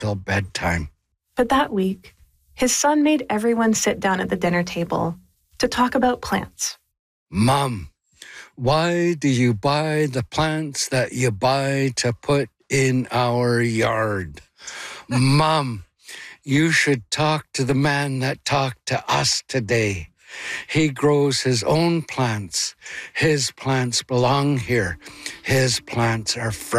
till bedtime. But that week, his son made everyone sit down at the dinner table to talk about plants. Mom, why do you buy the plants that you buy to put in our yard? Mom, you should talk to the man that talked to us today. He grows his own plants. His plants belong here. His plants are fresh.